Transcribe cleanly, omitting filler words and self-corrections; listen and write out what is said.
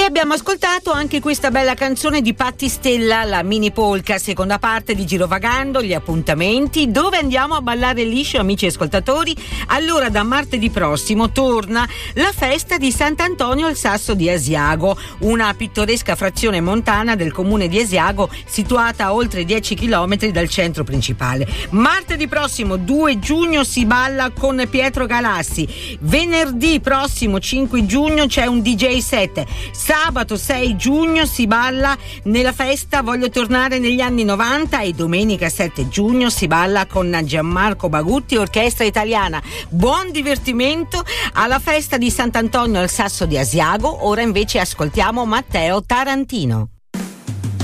E abbiamo ascoltato anche questa bella canzone di Patti Stella, la mini polka, seconda parte di Girovagando, gli appuntamenti. Dove andiamo a ballare liscio, amici ascoltatori? Allora, da martedì prossimo torna la festa di Sant'Antonio al Sasso di Asiago, una pittoresca frazione montana del comune di Asiago situata a oltre 10 chilometri dal centro principale. Martedì prossimo 2 giugno si balla con Pietro Galassi, venerdì prossimo 5 giugno c'è un DJ set, sabato 6 giugno si balla nella festa Voglio tornare negli anni 90 e domenica 7 giugno si balla con Gianmarco Bagutti, orchestra italiana. Buon divertimento alla festa di Sant'Antonio al Sasso di Asiago. Ora invece ascoltiamo Matteo Tarantino.